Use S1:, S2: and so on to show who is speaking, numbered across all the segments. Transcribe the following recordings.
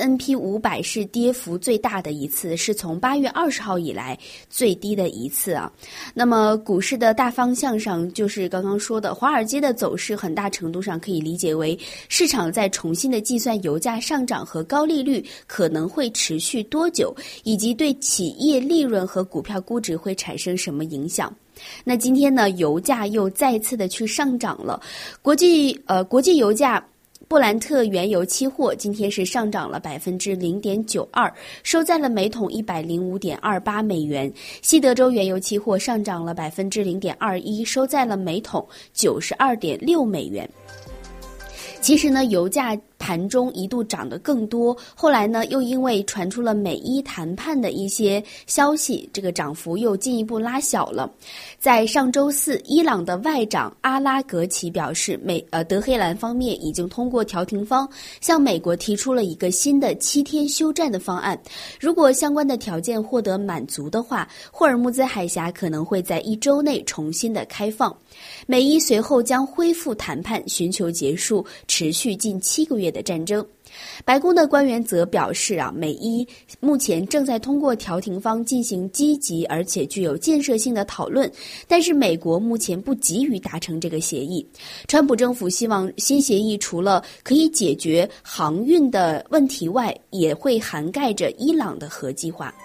S1: S&P500是跌幅最大的一次，是从8月20号以来最低的一次啊。那么股市的大方向上，就是刚刚说的，华尔街的走势很大程度上可以理解为市场在重新的计算油价上涨和高利率可能会持续多久，以及对企业利润和股票估值会产生什么影响。那今天呢，油价又再次的去上涨了。国际油价布兰特原油期货今天是上涨了 0.92%， 收在了每桶 105.28 美元。西德州原油期货上涨了 0.21%， 收在了每桶 92.6 美元。其实呢，油价盘中一度涨得更多，后来呢又因为传出了美伊谈判的一些消息，这个涨幅又进一步拉小了。在上周四，伊朗的外长阿拉格齐表示，德黑兰方面已经通过调停方向美国提出了一个新的7天休战的方案，如果相关的条件获得满足的话，霍尔木兹海峡可能会在1周内重新的开放。美伊随后将恢复谈判，寻求结束持续近7个月的战争。白宫的官员则表示美伊目前正在通过调停方进行积极而且具有建设性的讨论，但是美国目前不急于达成这个协议。川普政府希望新协议除了可以解决航运的问题外，也会涵盖着伊朗的核计划。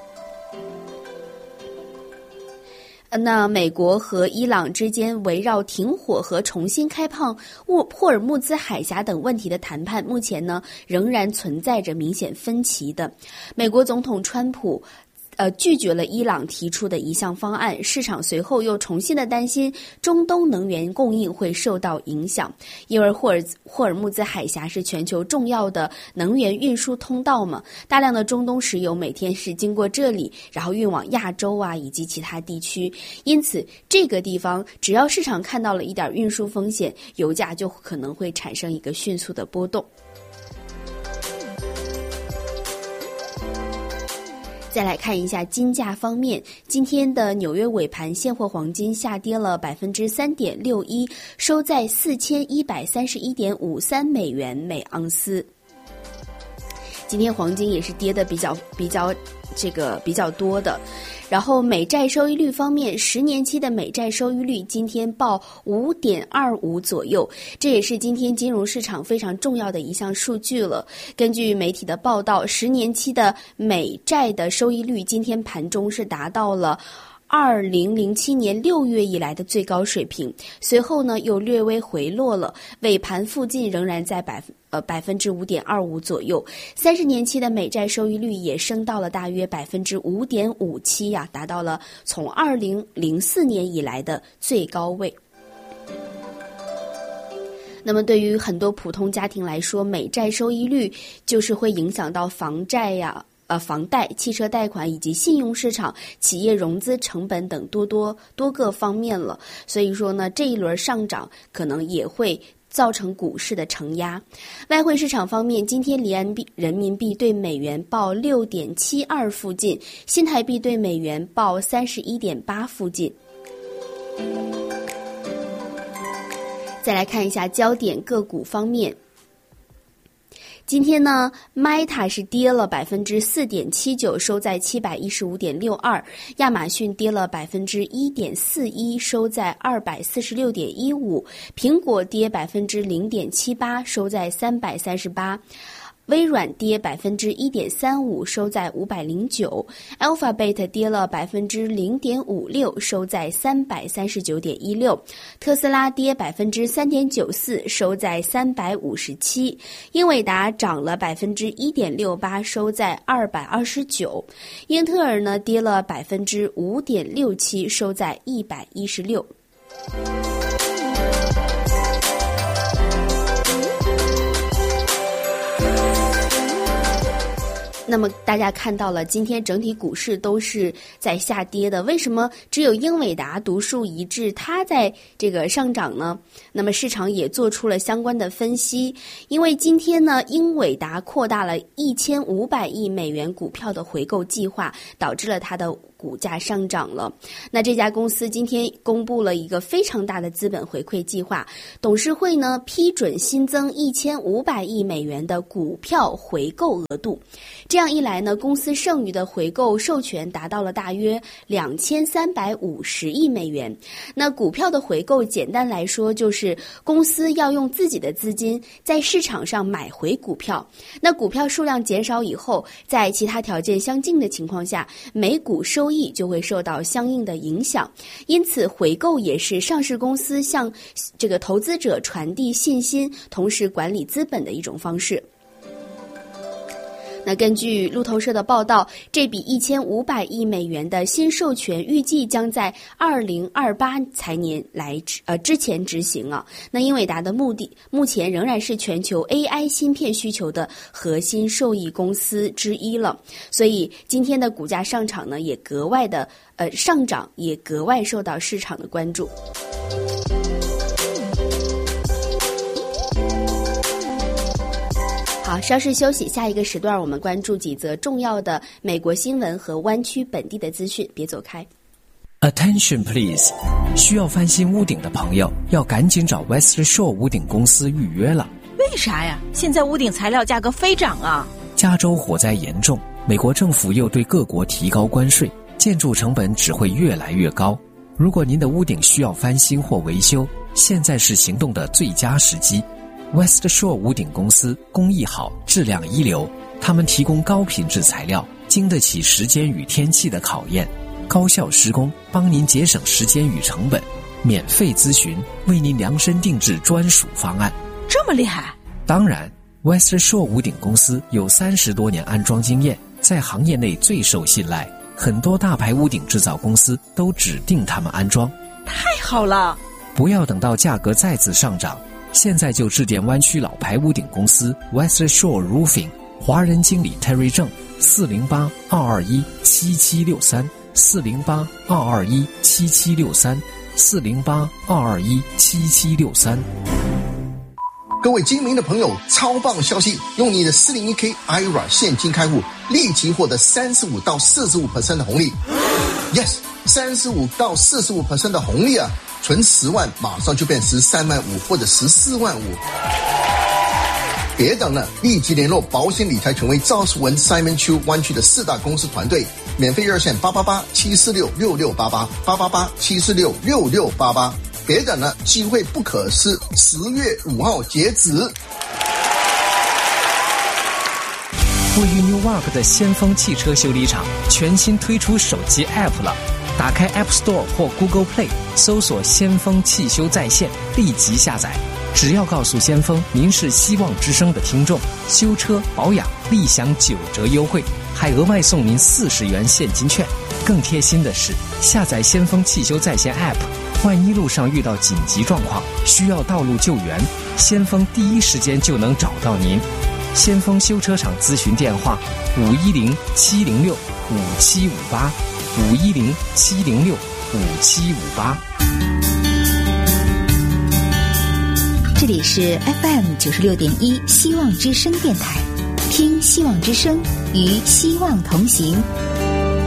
S1: 那美国和伊朗之间围绕停火和重新开放霍尔木兹海峡等问题的谈判，目前呢仍然存在着明显分歧的。美国总统川普拒绝了伊朗提出的一项方案，市场随后又重新的担心中东能源供应会受到影响，因为霍尔木兹海峡是全球重要的能源运输通道嘛，大量的中东石油每天是经过这里，然后运往亚洲以及其他地区，因此这个地方只要市场看到了一点运输风险，油价就可能会产生一个迅速的波动。再来看一下金价方面，今天的纽约尾盘现货黄金下跌了 3.61%， 收在 4131.53 美元每盎司。今天黄金也是跌的比较多的。然后美债收益率方面，10年期的美债收益率今天报 5.25 左右，这也是今天金融市场非常重要的一项数据了。根据媒体的报道，10年期的美债的收益率今天盘中是达到了2007年6月以来的最高水平，随后呢又略微回落了，尾盘附近仍然在5.25% 左右。30年期的美债收益率也升到了大约 5.57%， 达到了从2004年以来的最高位。那么对于很多普通家庭来说，美债收益率就是会影响到房贷、汽车贷款以及信用市场、企业融资成本等多个方面了。所以说呢，这一轮上涨可能也会造成股市的承压。外汇市场方面，今天离岸人民币对美元报 6.72 附近，新台币对美元报 31.8 附近。再来看一下焦点个股方面，今天呢 Meta 是跌了 4.79%， 收在 715.62%， 亚马逊跌了 1.41%， 收在 246.15%， 苹果跌 0.78%， 收在338%，微软跌 1.35%， 收在509， Alphabet 跌了 0.56%， 收在 339.16， 特斯拉跌 3.94%， 收在357， 英伟达涨了 1.68%， 收在229， 英特尔呢跌了 5.67%， 收在116。那么大家看到了，今天整体股市都是在下跌的，为什么只有英伟达独树一帜，它在这个上涨呢？那么市场也做出了相关的分析，因为今天呢，英伟达扩大了1500亿美元股票的回购计划，导致了它的股价上涨了。那这家公司今天公布了一个非常大的资本回馈计划，董事会呢批准新增1500亿美元的股票回购额度。这样一来呢，公司剩余的回购授权达到了大约2350亿美元。那股票的回购简单来说就是公司要用自己的资金在市场上买回股票，那股票数量减少以后，在其他条件相近的情况下，每股收益就会受到相应的影响。因此回购也是上市公司向这个投资者传递信心，同时管理资本的一种方式。那根据路透社的报道，这笔1500亿美元的新授权预计将在2028财年之前执行啊。那英伟达的目前仍然是全球 AI 芯片需求的核心受益公司之一了，所以今天的股价上涨呢，也格外的上涨，也格外受到市场的关注。好，稍事休息，下一个时段我们关注几则重要的美国新闻和湾区本地的资讯，别走开。
S2: Attention please， 需要翻新屋顶的朋友要赶紧找 West Shore 屋顶公司预约了。
S3: 为啥呀？现在屋顶材料价格飞涨啊！
S2: 加州火灾严重，美国政府又对各国提高关税，建筑成本只会越来越高。如果您的屋顶需要翻新或维修，现在是行动的最佳时机。West Shore 屋顶公司工艺好，质量一流，他们提供高品质材料，经得起时间与天气的考验，高效施工，帮您节省时间与成本，免费咨询，为您量身定制专属方案。
S3: 这么厉害？
S2: 当然 West Shore 屋顶公司有30多年安装经验，在行业内最受信赖，很多大牌屋顶制造公司都指定他们安装。
S3: 太好了！
S2: 不要等到价格再次上涨，现在就致电湾区老牌屋顶公司 West Shore Roofing， 华人经理 Terry 郑，408-221-7763 408-221-7763 408-221-7763。
S4: 各位精明的朋友，超棒消息！用你的 401k IRA 现金开户，立即获得35到45% 的红利。Yes， 35到45% 的红利啊！存10万马上就变13万5或者14万5。别等了，立即联络保险理财权威赵世文 Simon Chu 湾区的4大公司团队，免费热线888-746-6688 888-746-6688。别等了，机会不可失，10月5号截止。
S2: 位于 Newark 的先锋汽车修理厂全新推出手机 App 了，打开 App Store 或 Google Play， 搜索先锋汽修在线，立即下载。只要告诉先锋您是希望之声的听众，修车保养立享9折优惠，还额外送您40元现金券。更贴心的是，下载先锋汽修在线 App， 万一路上遇到紧急状况需要道路救援，先锋第一时间就能找到您。先锋修车厂咨询电话510-706-5758 510-706-5758。
S5: 这里是 FM 96.1希望之声电台，听希望之声，与希望同行。